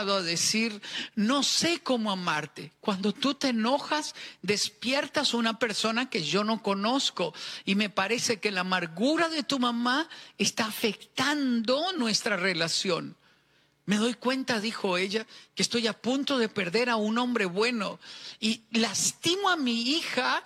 empezado a decir, no sé cómo amarte. Cuando tú te enojas, despiertas una persona que yo no conozco. Y me parece que la amargura de tu mamá está afectando nuestra relación. Me doy cuenta, dijo ella, que estoy a punto de perder a un hombre bueno. Y lastimo a mi hija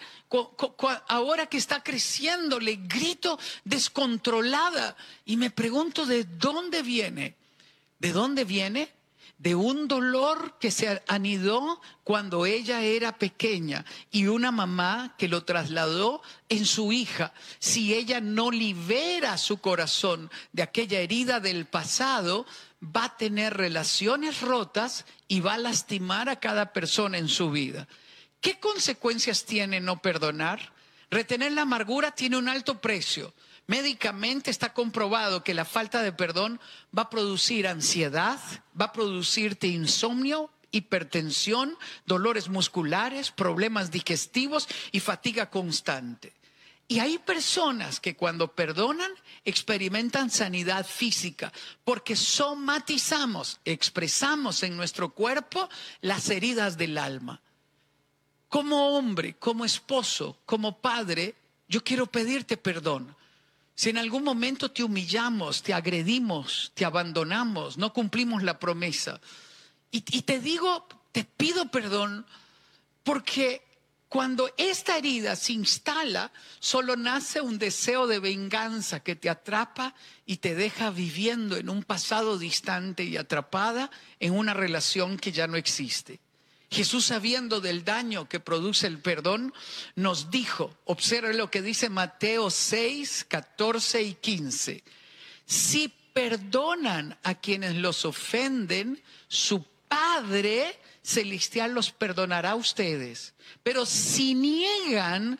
ahora que está creciendo. Le grito descontrolada. Y me pregunto, ¿de dónde viene? ¿De dónde viene? De un dolor que se anidó cuando ella era pequeña y una mamá que lo trasladó en su hija. Si ella no libera su corazón de aquella herida del pasado, va a tener relaciones rotas y va a lastimar a cada persona en su vida. ¿Qué consecuencias tiene no perdonar? Retener la amargura tiene un alto precio. Médicamente está comprobado que la falta de perdón va a producir ansiedad, va a producirte insomnio, hipertensión, dolores musculares, problemas digestivos y fatiga constante. Y hay personas que cuando perdonan experimentan sanidad física porque somatizamos, expresamos en nuestro cuerpo las heridas del alma. Como hombre, como esposo, como padre, yo quiero pedirte perdón. Si en algún momento te humillamos, te agredimos, te abandonamos, no cumplimos la promesa. Y te digo, te pido perdón porque cuando esta herida se instala, solo nace un deseo de venganza que te atrapa y te deja viviendo en un pasado distante y atrapada en una relación que ya no existe. Jesús, sabiendo del daño que produce el perdón, nos dijo, observe lo que dice Mateo 6, 14 y 15. Si perdonan a quienes los ofenden, su Padre Celestial los perdonará a ustedes. Pero si niegan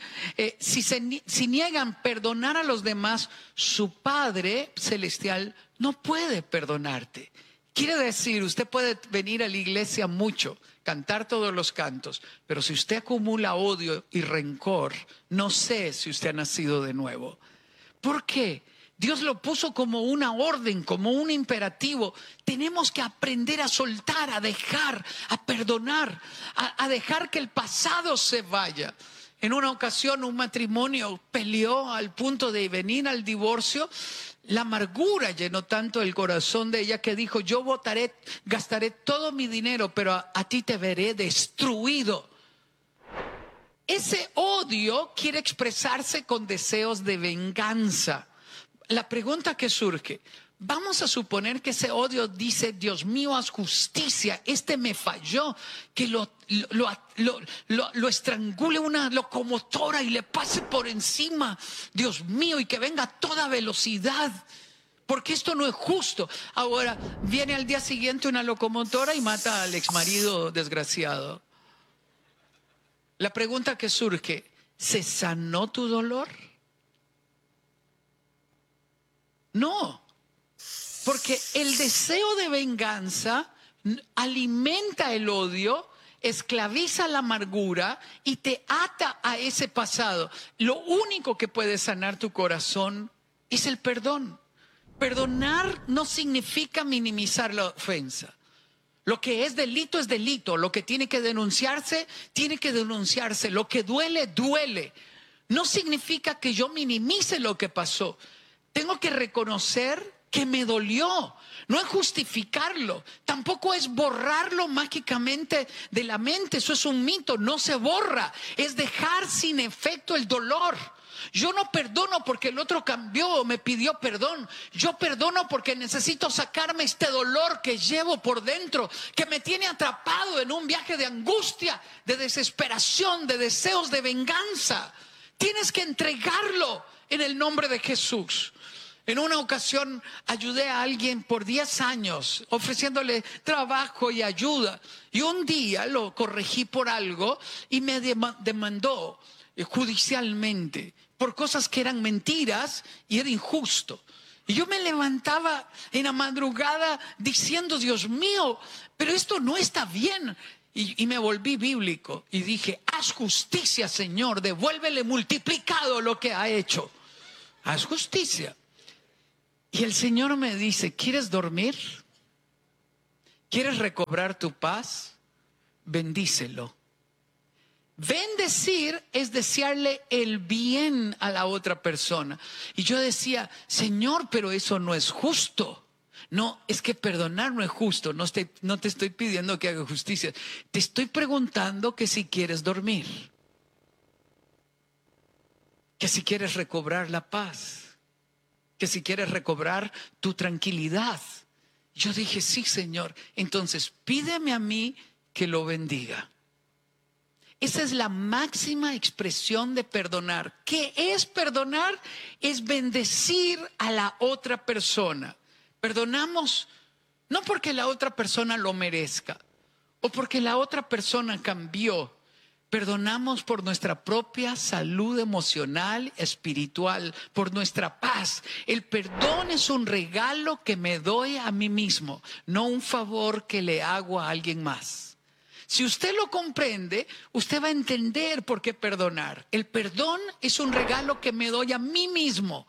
perdonar a los demás, su Padre Celestial no puede perdonarte. Quiere decir, usted puede venir a la iglesia mucho, cantar todos los cantos, pero si usted acumula odio y rencor, no sé si usted ha nacido de nuevo. ¿Por qué? Dios lo puso como una orden, como un imperativo. Tenemos que aprender a soltar, a dejar, a perdonar, a dejar que el pasado se vaya. En una ocasión un matrimonio peleó al punto de venir al divorcio. La amargura llenó tanto el corazón de ella que dijo, yo gastaré todo mi dinero, pero a ti te veré destruido. Ese odio quiere expresarse con deseos de venganza. La pregunta que surge, vamos a suponer que ese odio dice, Dios mío, haz justicia, este me falló, que lo estrangule una locomotora y le pase por encima, Dios mío, y que venga a toda velocidad, porque esto no es justo. Ahora viene al día siguiente una locomotora y mata al exmarido desgraciado. La pregunta que surge, ¿se sanó tu dolor? No, porque el deseo de venganza alimenta el odio, esclaviza la amargura y te ata a ese pasado. Lo único que puede sanar tu corazón es el perdón. Perdonar no significa minimizar la ofensa. Lo que es delito, lo que tiene que denunciarse, tiene que denunciarse. Lo que duele, duele. No significa que yo minimice lo que pasó. Tengo que reconocer que me dolió, no es justificarlo, tampoco es borrarlo mágicamente de la mente, eso es un mito, no se borra, es dejar sin efecto el dolor. Yo no perdono porque el otro cambió o me pidió perdón, yo perdono porque necesito sacarme este dolor que llevo por dentro, que me tiene atrapado en un viaje de angustia, de desesperación, de deseos de venganza. Tienes que entregarlo en el nombre de Jesús. En una ocasión ayudé a alguien por 10 años ofreciéndole trabajo y ayuda. Y un día lo corregí por algo y me demandó judicialmente por cosas que eran mentiras y era injusto. Y yo me levantaba en la madrugada diciendo, Dios mío, pero esto no está bien. Y me volví bíblico y dije, haz justicia, Señor, devuélvele multiplicado lo que ha hecho. Haz justicia. Y el Señor me dice, ¿quieres dormir? ¿Quieres recobrar tu paz? Bendícelo. Bendecir es desearle el bien a la otra persona. Y yo decía, Señor, pero eso no es justo. No, es que perdonar no es justo. No te estoy pidiendo que haga justicia. Te estoy preguntando que si quieres dormir, que si quieres recobrar la paz, que si quieres recobrar tu tranquilidad. Yo dije, sí, Señor. Entonces, pídeme a mí que lo bendiga. Esa es la máxima expresión de perdonar. ¿Qué es perdonar? Es bendecir a la otra persona. Perdonamos no porque la otra persona lo merezca o porque la otra persona cambió. Perdonamos por nuestra propia salud emocional, espiritual, por nuestra paz. El perdón es un regalo que me doy a mí mismo, no un favor que le hago a alguien más. Si usted lo comprende, usted va a entender por qué perdonar. El perdón es un regalo que me doy a mí mismo.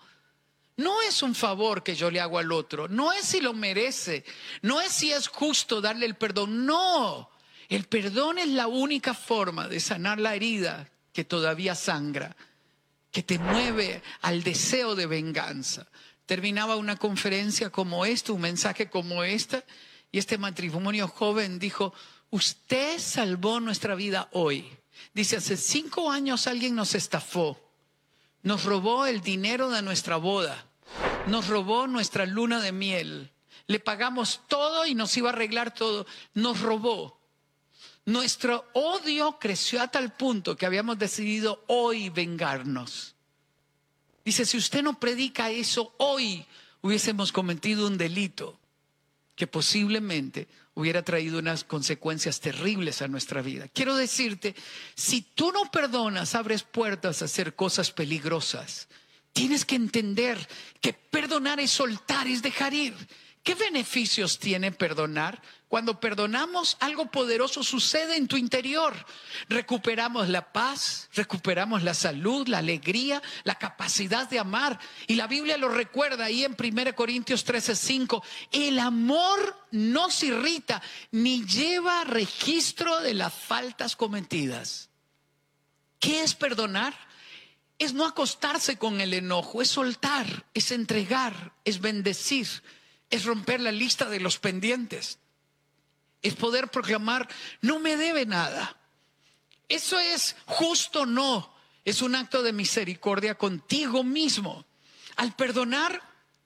No es un favor que yo le hago al otro. No es si lo merece. No es si es justo darle el perdón. No. El perdón es la única forma de sanar la herida que todavía sangra, que te mueve al deseo de venganza. Terminaba una conferencia como esta, un mensaje como esta, y este matrimonio joven dijo: usted salvó nuestra vida hoy. Dice, hace 5 años alguien nos estafó, nos robó el dinero de nuestra boda, nos robó nuestra luna de miel, le pagamos todo y nos iba a arreglar todo, nos robó. Nuestro odio creció a tal punto que habíamos decidido hoy vengarnos. Dice, si usted no predica eso hoy, hubiésemos cometido un delito que posiblemente hubiera traído unas consecuencias terribles a nuestra vida. Quiero decirte, si tú no perdonas, abres puertas a hacer cosas peligrosas. Tienes que entender que perdonar es soltar, es dejar ir. ¿Qué beneficios tiene perdonar? Cuando perdonamos, algo poderoso sucede en tu interior. Recuperamos la paz, recuperamos la salud, la alegría, la capacidad de amar. Y la Biblia lo recuerda ahí en 1 Corintios 13:5. El amor no se irrita ni lleva registro de las faltas cometidas. ¿Qué es perdonar? Es no acostarse con el enojo, es soltar, es entregar, es bendecir. Es romper la lista de los pendientes. Es poder proclamar, no me debe nada. ¿Eso es justo? No. Es un acto de misericordia contigo mismo. Al perdonar,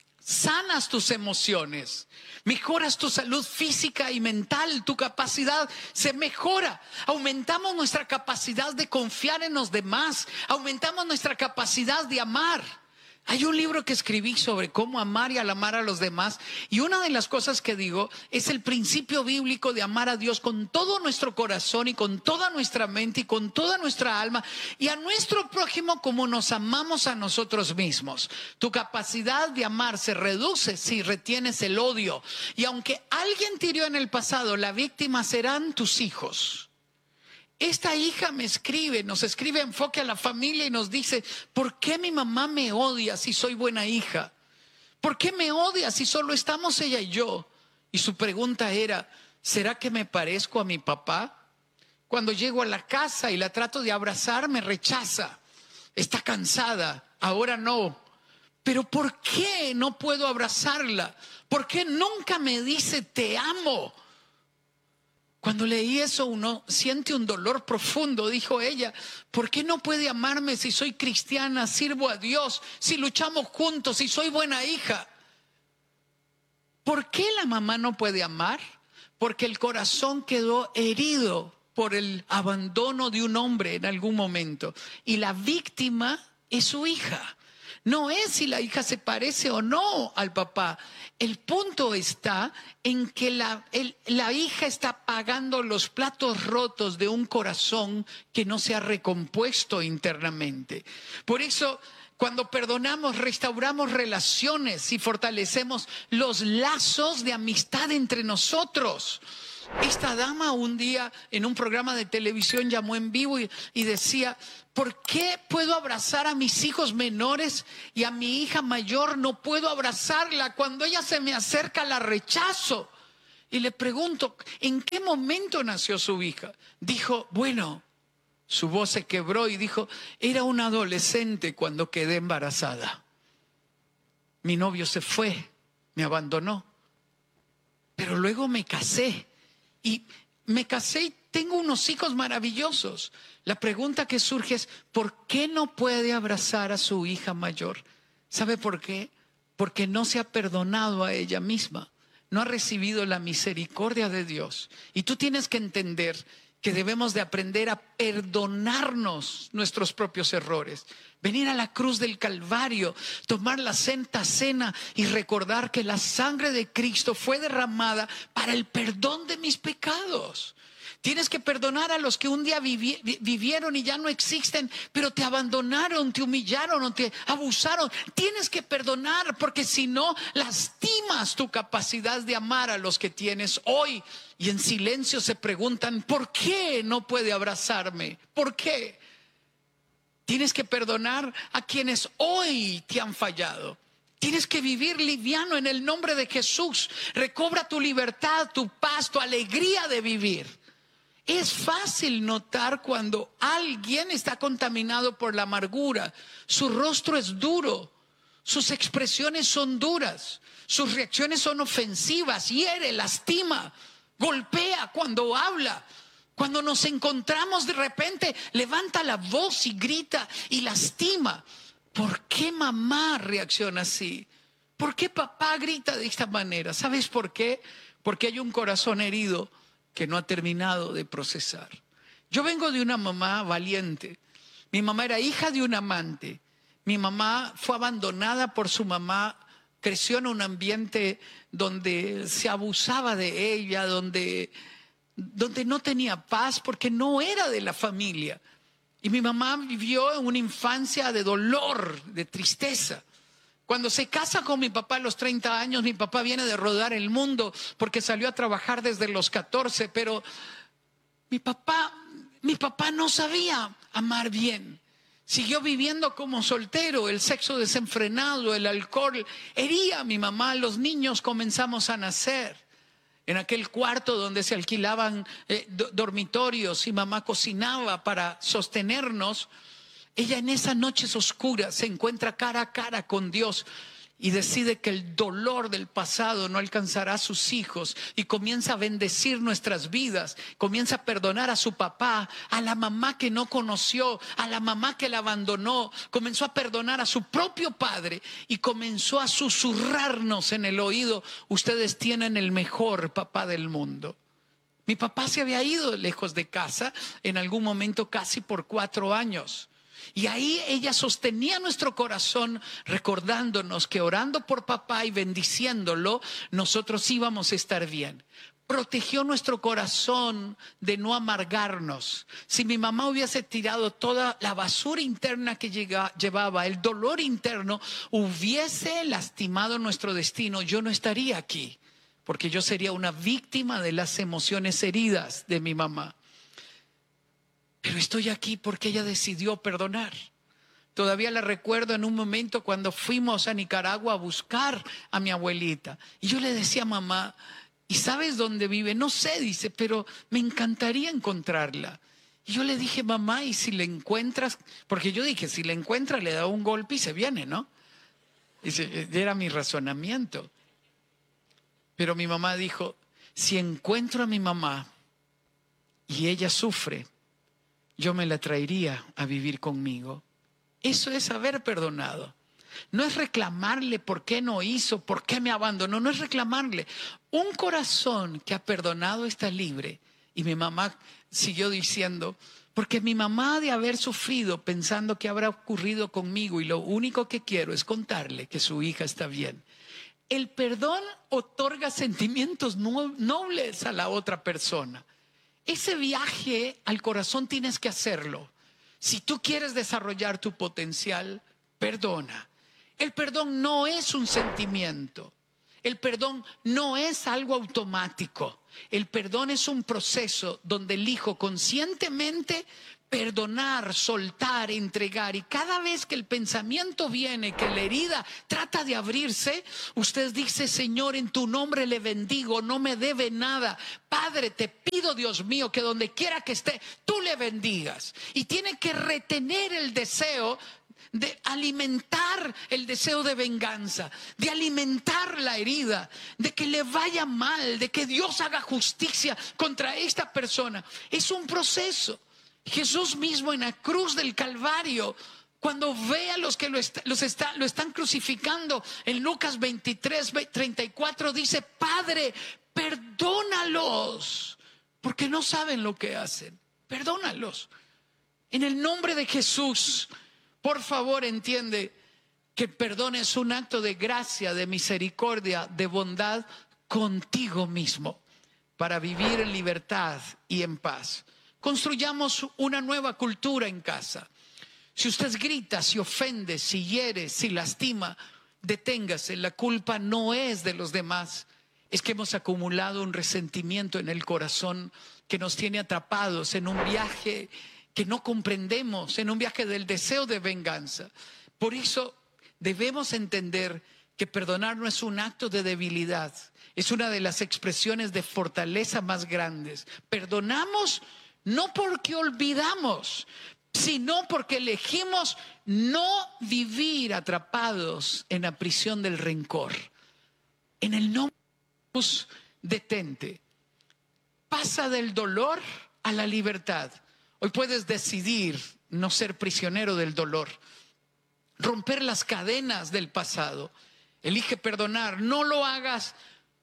sanas tus emociones, mejoras tu salud física y mental, tu capacidad se mejora. Aumentamos nuestra capacidad de confiar en los demás, aumentamos nuestra capacidad de amar. Hay un libro que escribí sobre cómo amar y al amar a los demás, y una de las cosas que digo es el principio bíblico de amar a Dios con todo nuestro corazón y con toda nuestra mente y con toda nuestra alma, y a nuestro prójimo como nos amamos a nosotros mismos. Tu capacidad de amar se reduce si retienes el odio, y aunque alguien te hirió en el pasado, la víctima serán tus hijos. Esta hija nos escribe Enfoque a la Familia y nos dice, ¿por qué mi mamá me odia si soy buena hija? ¿Por qué me odia si solo estamos ella y yo? Y su pregunta era, ¿será que me parezco a mi papá? Cuando llego a la casa y la trato de abrazar, me rechaza. Está cansada, ahora no. Pero ¿por qué no puedo abrazarla? ¿Por qué nunca me dice te amo? Cuando leí eso, uno siente un dolor profundo, dijo ella. ¿Por qué no puede amarme si soy cristiana, sirvo a Dios, si luchamos juntos, si soy buena hija? ¿Por qué la mamá no puede amar? Porque el corazón quedó herido por el abandono de un hombre en algún momento. Y la víctima es su hija. No es si la hija se parece o no al papá. El punto está en que la hija está pagando los platos rotos de un corazón que no se ha recompuesto internamente. Por eso, cuando perdonamos, restauramos relaciones y fortalecemos los lazos de amistad entre nosotros. Esta dama un día en un programa de televisión llamó en vivo y decía, ¿por qué puedo abrazar a mis hijos menores y a mi hija mayor no puedo abrazarla? Cuando ella se me acerca la rechazo. Y le pregunto, ¿en qué momento nació su hija? Dijo, bueno, su voz se quebró y dijo, era una adolescente cuando quedé embarazada. Mi novio se fue, me abandonó. Pero luego me casé y tengo unos hijos maravillosos. La pregunta que surge es, ¿por qué no puede abrazar a su hija mayor? ¿Sabe por qué? Porque no se ha perdonado a ella misma. No ha recibido la misericordia de Dios. Y tú tienes que entender que debemos de aprender a perdonarnos nuestros propios errores. Venir a la cruz del Calvario, tomar la Santa Cena y recordar que la sangre de Cristo fue derramada para el perdón de mis pecados. Tienes que perdonar a los que un día vivieron y ya no existen, pero te abandonaron, te humillaron o te abusaron. Tienes que perdonar, porque si no, lastimas tu capacidad de amar a los que tienes hoy. Y en silencio se preguntan, ¿por qué no puede abrazarme? ¿Por qué? Tienes que perdonar a quienes hoy te han fallado. Tienes que vivir liviano en el nombre de Jesús. Recobra tu libertad, tu paz, tu alegría de vivir. Es fácil notar cuando alguien está contaminado por la amargura. Su rostro es duro, sus expresiones son duras, sus reacciones son ofensivas, hiere, lastima, golpea cuando habla. Cuando nos encontramos de repente, levanta la voz y grita y lastima. ¿Por qué mamá reacciona así? ¿Por qué papá grita de esta manera? ¿Sabes por qué? Porque hay un corazón herido que no ha terminado de procesar. Yo vengo de una mamá valiente. Mi mamá era hija de un amante. Mi mamá fue abandonada por su mamá. Creció en un ambiente donde se abusaba de ella, donde no tenía paz porque no era de la familia. Y mi mamá vivió en una infancia de dolor, de tristeza. Cuando se casa con mi papá a los 30 años, mi papá viene de rodar el mundo porque salió a trabajar desde los 14, pero mi papá no sabía amar bien. Siguió viviendo como soltero, el sexo desenfrenado, el alcohol hería a mi mamá. Los niños comenzamos a nacer en aquel cuarto donde se alquilaban dormitorios y mamá cocinaba para sostenernos. Ella en esas noches oscuras se encuentra cara a cara con Dios y decide que el dolor del pasado no alcanzará a sus hijos y comienza a bendecir nuestras vidas, comienza a perdonar a su papá, a la mamá que no conoció, a la mamá que la abandonó, comenzó a perdonar a su propio padre y comenzó a susurrarnos en el oído, ustedes tienen el mejor papá del mundo. Mi papá se había ido lejos de casa en algún momento casi por 4 años. Y ahí ella sostenía nuestro corazón recordándonos que orando por papá y bendiciéndolo, nosotros íbamos a estar bien. Protegió nuestro corazón de no amargarnos. Si mi mamá hubiese tirado toda la basura interna que llevaba, el dolor interno, hubiese lastimado nuestro destino, yo no estaría aquí, porque yo sería una víctima de las emociones heridas de mi mamá. Pero estoy aquí porque ella decidió perdonar. Todavía la recuerdo en un momento cuando fuimos a Nicaragua a buscar a mi abuelita. Y yo le decía a mamá, ¿y sabes dónde vive? No sé, dice, pero me encantaría encontrarla. Y yo le dije, mamá, ¿y si la encuentras? Porque yo dije, si la encuentra le da un golpe y se viene, ¿no? Ese era mi razonamiento. Pero mi mamá dijo, si encuentro a mi mamá y ella sufre, yo me la traería a vivir conmigo. Eso es haber perdonado. No es reclamarle por qué no hizo, por qué me abandonó. No es reclamarle. Un corazón que ha perdonado está libre. Y mi mamá siguió diciendo, porque mi mamá de haber sufrido pensando que habrá ocurrido conmigo y lo único que quiero es contarle que su hija está bien. El perdón otorga sentimientos nobles a la otra persona. Ese viaje al corazón tienes que hacerlo. Si tú quieres desarrollar tu potencial, perdona. El perdón no es un sentimiento. El perdón no es algo automático. El perdón es un proceso donde elijo conscientemente perdonar, soltar, entregar. Y cada vez que el pensamiento viene, que la herida trata de abrirse, usted dice: Señor, en tu nombre le bendigo, no me debe nada. Padre, te pido, Dios mío, que donde quiera que esté, tú le bendigas. Y tiene que retener el deseo de alimentar el deseo de venganza, de alimentar la herida, de que le vaya mal, de que Dios haga justicia contra esta persona. Es un proceso. Jesús mismo en la cruz del Calvario, cuando ve a los que lo están crucificando, en Lucas 23:34 dice: Padre, perdónalos, porque no saben lo que hacen. Perdónalos. En el nombre de Jesús, por favor, entiende que el perdón es un acto de gracia, de misericordia, de bondad contigo mismo, para vivir en libertad y en paz. Construyamos una nueva cultura en casa. Si usted grita, si ofende, si hiere, si lastima, deténgase. La culpa no es de los demás. Es que hemos acumulado un resentimiento en el corazón que nos tiene atrapados en un viaje que no comprendemos, en un viaje del deseo de venganza. Por eso debemos entender que perdonar no es un acto de debilidad, es una de las expresiones de fortaleza más grandes. Perdonamos no porque olvidamos, sino porque elegimos no vivir atrapados en la prisión del rencor. En el nombre de Jesús, detente. Pasa del dolor a la libertad. Hoy puedes decidir no ser prisionero del dolor, romper las cadenas del pasado. Elige perdonar. No lo hagas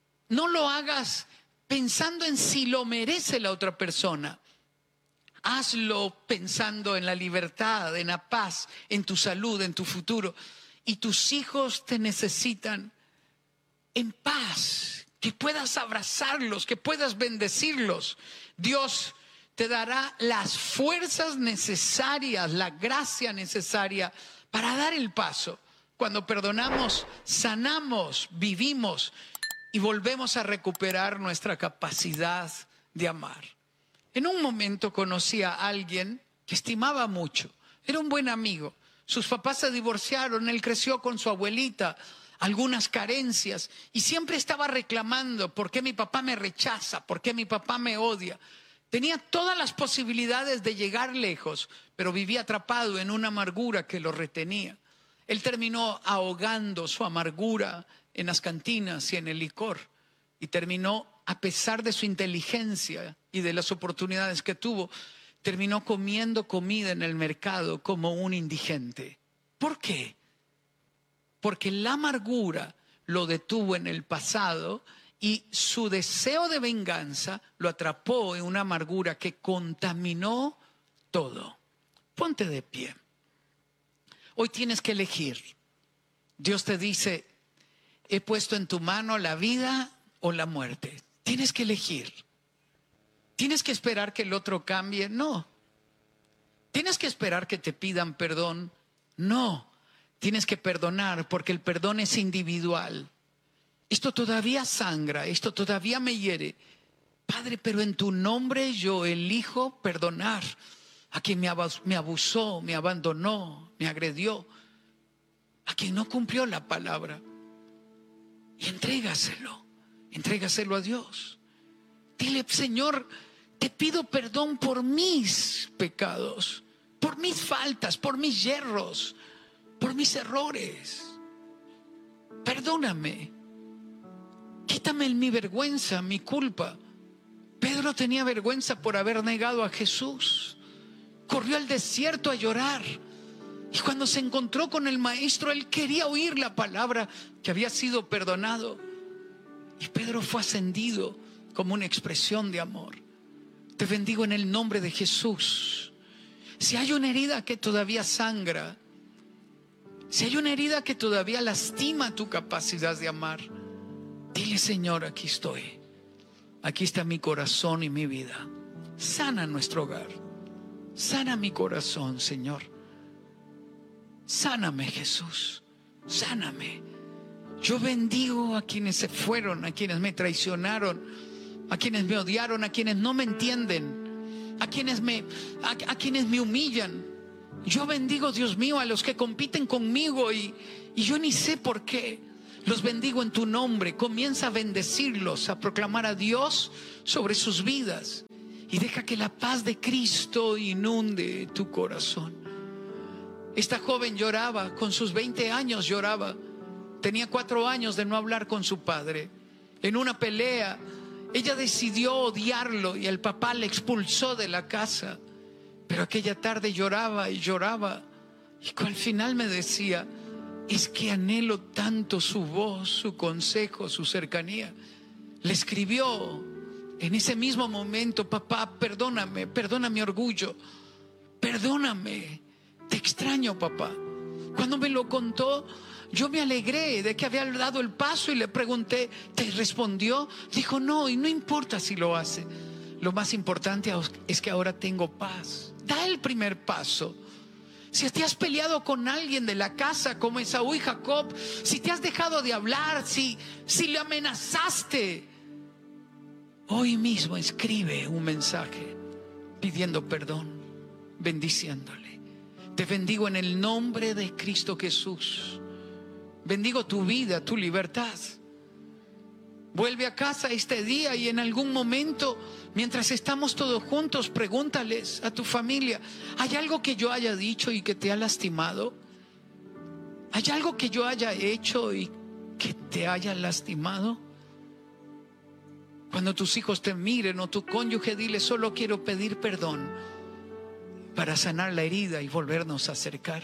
pensando en si lo merece la otra persona. Hazlo pensando en la libertad, en la paz, en tu salud, en tu futuro. Y tus hijos te necesitan en paz, que puedas abrazarlos, que puedas bendecirlos. Dios te dará las fuerzas necesarias, la gracia necesaria para dar el paso. Cuando perdonamos, sanamos, vivimos y volvemos a recuperar nuestra capacidad de amar. En un momento conocí a alguien que estimaba mucho. Era un buen amigo. Sus papás se divorciaron, él creció con su abuelita, algunas carencias, y siempre estaba reclamando: ¿por qué mi papá me rechaza? ¿Por qué mi papá me odia? Tenía todas las posibilidades de llegar lejos, pero vivía atrapado en una amargura que lo retenía. Él terminó ahogando su amargura en las cantinas y en el licor, y terminó, a pesar de su inteligencia y de las oportunidades que tuvo, terminó comiendo comida en el mercado como un indigente. ¿Por qué? Porque la amargura lo detuvo en el pasado y su deseo de venganza lo atrapó en una amargura que contaminó todo. Ponte de pie. Hoy tienes que elegir. Dios te dice: he puesto en tu mano la vida o la muerte. Tienes que elegir. ¿Tienes que esperar que el otro cambie? No. ¿Tienes que esperar que te pidan perdón? No. Tienes que perdonar, porque el perdón es individual. Esto todavía sangra, esto todavía me hiere. Padre, pero en tu nombre yo elijo perdonar a quien me abusó, me abandonó, me agredió, a quien no cumplió la palabra. Y entrégaselo a Dios. Dile: Señor, te pido perdón por mis pecados, por mis faltas, por mis yerros, por mis errores. Perdóname. Quítame mi vergüenza, mi culpa. Pedro tenía vergüenza por haber negado a Jesús. Corrió al desierto a llorar. Y cuando se encontró con el maestro, él quería oír la palabra que había sido perdonado. Y Pedro fue ascendido como una expresión de amor. Te bendigo en el nombre de Jesús. Si hay una herida que todavía sangra, si hay una herida que todavía lastima tu capacidad de amar, dile: Señor, aquí estoy. Aquí está mi corazón y mi vida. Sana nuestro hogar. Sana mi corazón, Señor. Sáname, Jesús. Sáname. Yo bendigo a quienes se fueron, a quienes me traicionaron, a quienes me odiaron, a quienes no me entienden, a quienes me humillan. Yo bendigo, Dios mío, a los que compiten conmigo y yo ni sé por qué. Los bendigo en tu nombre. Comienza a bendecirlos, a proclamar a Dios sobre sus vidas. Y deja que la paz de Cristo inunde tu corazón. Esta joven lloraba, con sus 20 años lloraba. Tenía 4 años de no hablar con su padre. En una pelea, ella decidió odiarlo y el papá le expulsó de la casa. Pero aquella tarde lloraba y lloraba. Y al final me decía: es que anhelo tanto su voz, su consejo, su cercanía. Le escribió en ese mismo momento: papá, perdóname, perdona mi orgullo, perdóname, te extraño, papá. Cuando me lo contó, yo me alegré de que había dado el paso y le pregunté: ¿te respondió? Dijo: no, y no importa si lo hace. Lo más importante es que ahora tengo paz. Da el primer paso. Si te has peleado con alguien de la casa como Esaú y Jacob, si te has dejado de hablar, si le amenazaste, hoy mismo escribe un mensaje pidiendo perdón, bendiciéndole. Te bendigo en el nombre de Cristo Jesús. Bendigo tu vida, tu libertad. Vuelve a casa este día y en algún momento, mientras estamos todos juntos, pregúntales a tu familia: ¿hay algo que yo haya dicho y que te ha lastimado? ¿Hay algo que yo haya hecho y que te haya lastimado? Cuando tus hijos te miren o tu cónyuge, dile: solo quiero pedir perdón para sanar la herida y volvernos a acercar.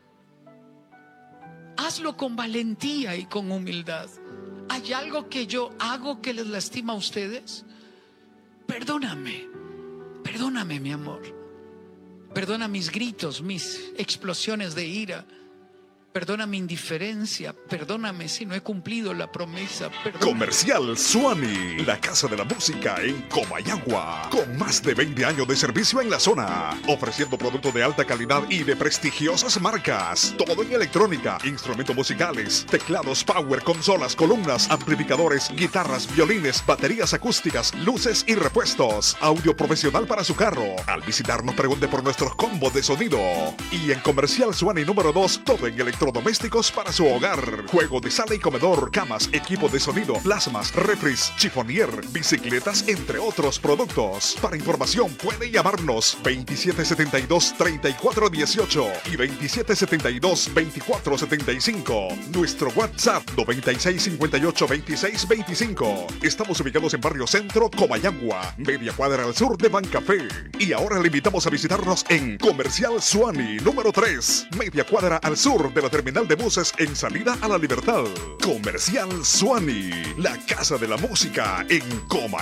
Hazlo con valentía y con humildad. ¿Hay algo que yo hago que les lastima a ustedes? Perdóname, perdóname, mi amor. Perdona mis gritos, mis explosiones de ira. Perdona mi indiferencia. Perdóname si no he cumplido la promesa. Perdóname. Comercial Suani, la casa de la música en Comayagua, con más de 20 años de servicio en la zona, ofreciendo productos de alta calidad y de prestigiosas marcas. Todo en electrónica, instrumentos musicales, teclados power, consolas, columnas, amplificadores, guitarras, violines, baterías acústicas, luces y repuestos. Audio profesional para su carro. Al visitarnos, pregunte por nuestros combos de sonido. Y en Comercial Suani número 2, todo en electrónicos para su hogar, juego de sala y comedor, camas, equipo de sonido, plasmas, refris, chifonier, bicicletas, entre otros productos. Para información puede llamarnos 2772-3418 y 2772-2475. Nuestro WhatsApp 9658-2625. Estamos ubicados en Barrio Centro, Comayagua, media cuadra al sur de Bancafé. Y ahora le invitamos a visitarnos en Comercial Suani número 3, media cuadra al sur de la terminal de buses en salida a La Libertad. Comercial Suani, la casa de la música en Comayagua.